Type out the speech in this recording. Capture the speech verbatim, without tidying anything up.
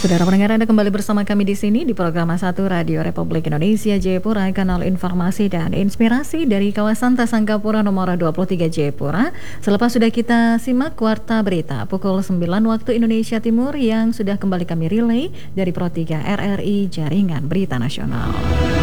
Saudara pendengar, Anda kembali bersama kami di sini di program satu Radio Republik Indonesia Jayapura, kanal informasi dan inspirasi dari kawasan Tasangkapura nomor dua puluh tiga Jayapura. Selepas sudah kita simak Warta Berita pukul sembilan waktu Indonesia Timur yang sudah kembali kami relay dari Pro tiga R R I Jaringan Berita Nasional.